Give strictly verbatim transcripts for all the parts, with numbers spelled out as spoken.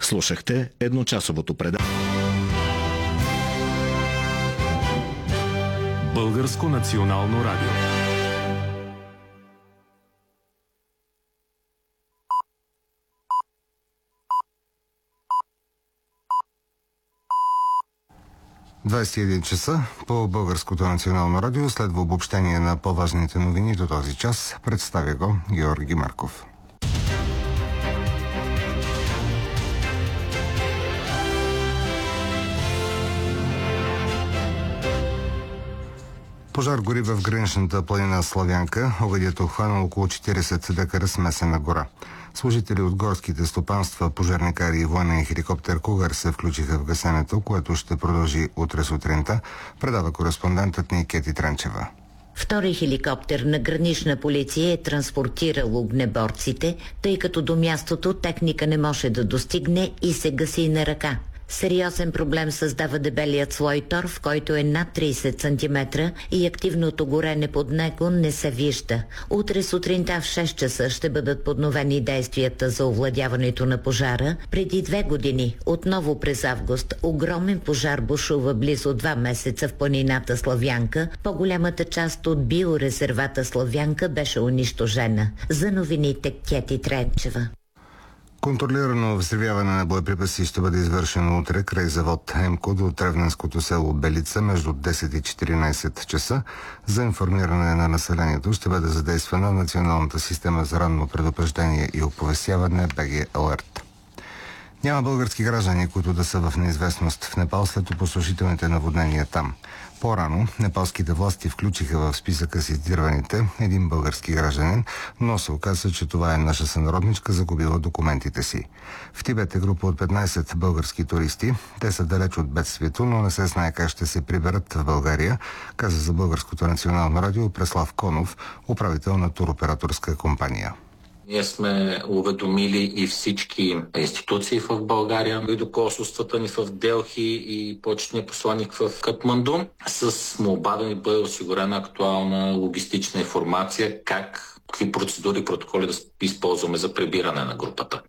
Слушахте едночасовото предаване. Българско национално радио. двадесет и един часа по Българското национално радио следва обобщение на по-важните новини до този час. Представя го Георги Марков. Пожар гори в граничната планина Славянка. Огъдят обхвана около четиридесет декара смесена гора. Служители от горските стопанства, пожарникари и военен хеликоптер Кугър се включиха в гасенето, което ще продължи утре сутринта, предава кореспондентът ни Кети Тренчева. Втори хеликоптер на гранична полиция е транспортирал огнеборците, тъй като до мястото техника не може да достигне и се гаси на ръка. Сериозен проблем създава дебелият слой торф, който е над тридесет сантиметра и активното горене под него не се вижда. Утре сутринта в шест часа ще бъдат подновени действията за овладяването на пожара. Преди две години, отново през август, огромен пожар бушува близо два месеца в планината Славянка. По-голямата част от биорезервата Славянка беше унищожена. За новините Кети Тренчева. Контролирано взривяване на боеприпаси ще бъде извършено утре край завод Емко до Тревненското село Белица между десет и четиринадесет часа. За информиране на населението ще бъде задействана Националната система за ранно предупреждение и оповестяване Б Г Алерт. Няма български граждани, които да са в неизвестност в Непал след опустошителните наводнения там. По-рано непалските власти включиха в списъка с издирваните един български гражданин, но се оказа, че това е наша сънародничка, загубила документите си. В Тибет е група от петнадесет български туристи. Те са далеч от бедствието, но не се знае как ще се приберат в България, каза за Българското национално радио Преслав Конов, управител на туроператорска компания. Ние сме уведомили и всички институции в България, и до консулствата ни в Делхи и почетния посланник в Катманду, с молба да ни бъде осигурена актуална логистична информация как, какви процедури и протоколи да използваме за прибиране на групата.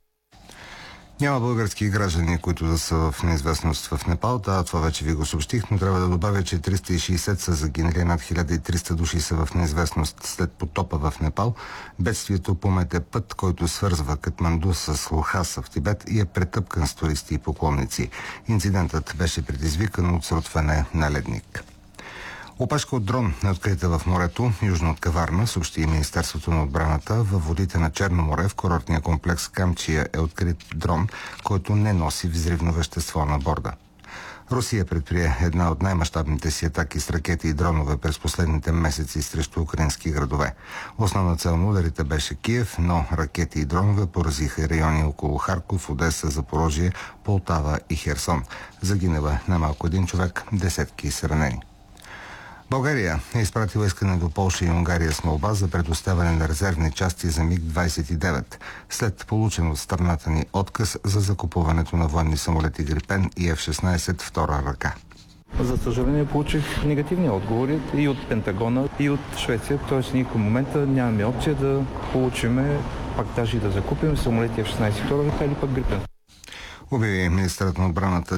Няма български граждани, които да са в неизвестност в Непал. Да, това вече ви го съобщих, но трябва да добавя, че триста и шейсет са загинали, над хиляда и триста души са в неизвестност след потопа в Непал. Бедствието помете път, който свързва Катманду с Лхаса в Тибет и е претъпкан с туристи и поклонници. Инцидентът беше предизвикан от срутване на ледник. Опашка от дрон е открита в морето, южно от Каварна, съобщи и Министерството на отбраната. Във водите на Черно море в курортния комплекс Камчия е открит дрон, който не носи взривно вещество на борда. Русия предприе една от най-мащабните си атаки с ракети и дронове през последните месеци срещу украински градове. Основна цел на ударите беше Киев, но ракети и дронове поразиха и райони около Харков, Одеса, Запорожие, Полтава и Херсон. Загинава най-малко един човек, десетки са ранени. България е изпратила искане до Полша и Унгария с молба за предоставяне на резервни части за Миг двадесет и девет, след получен от страната ни отказ за закупуването на военни самолети Грипен и Еф шестнадесет втора ръка. За съжаление получих негативни отговори и от Пентагона, и от Швеция, т.е. ние към момента нямаме опция да получиме, пак даже и да закупим самолети Еф шестнадесет втора ръка или пък Грипен. Обяви министърът на отбраната